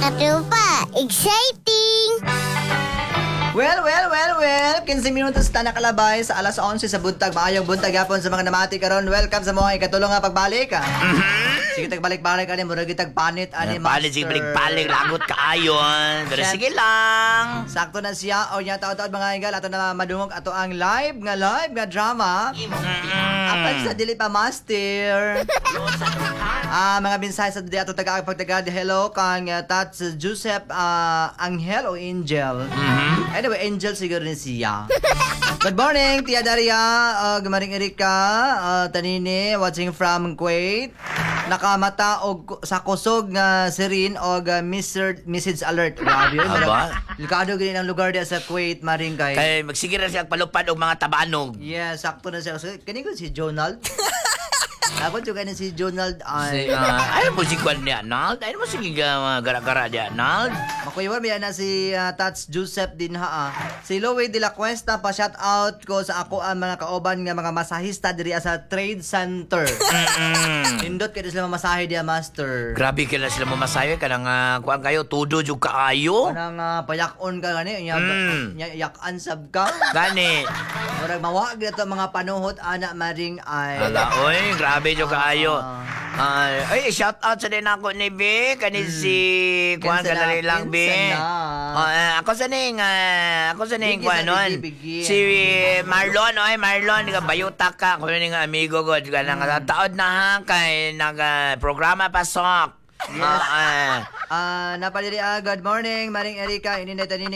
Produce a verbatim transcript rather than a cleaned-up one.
Katupa, exciting! Well, well, well, well. fifteen minutos na nakalabay sa alas onse sa buntag. Maayong buntag yapon sa mga namati karon. Welcome sa mga ikatulong nga pagbalik. Mm-hmm. Sige, tagbalik-balik ani murag gitag panit ani master. Palit sige balik-balik lagot kaayon. Pero sige lang. Sakto na siya o nya taon-taon mga ingal ato na madungog ato ang live nga live nga drama. Mm-mm. Apan sa dili pa master. Ah, mga mensahe sa dili ato taga-pagtagad. Hello kang uh, Tats Joseph uh, Angel o Angel. Mhm. Anyway, Angel siguro ni siya. Good morning, Tia Daria, uh, Gumaring Erika, uh, Tanini, watching from Kuwait. Nakamata og sa kusog nga sirin og uh, mister message alert. Grabe yun. Aba? Likado gini ang lugar diya sa Kuwait, Maring kay. Kay magsige ra siya palupad og mga tabanog. Yeah, sakto na siya. So, kani ko si Jonald. Ako juga ni si Jonald Si, ay. uh, ay mo si Kwan ni Arnold. Ay mo sige uh, gara-gara di Arnold. Makuyawan may na si uh, Tats Joseph din ha. Ah. Si Louie de la Cuesta pa shout out ko sa ako ang mga kaoban nga mga masahista diri sa Trade Center. Mm-mm. Nindot kay sila mamasahe dia master. Grabe ka na sila mamasayo ka nang uh, kuan kayo tudo jud kaayo. Kanang uh, payakon ka gani nya Mm. nya yakan sab ka. Gani. Murag mawag dito mga panuhot ana Maring ay. Ala oy, grabe jud kaayo. Ah. Ay, ay shout out sa din ako ni B kani si kuan ka Kinsa na, na lang B. kinsa na. Oh, eh, ako sa ning uh, ako sa ning Bigi kuan sa nun. bigi, bigi. Si Marlon oy, Marlon ka bayuta ka ko ning amigo ko ka nang taod na ha kay nag uh, programa pasok. Yes. Ah, ah. Ah, napaliri ah, good morning Maring Erika, ini na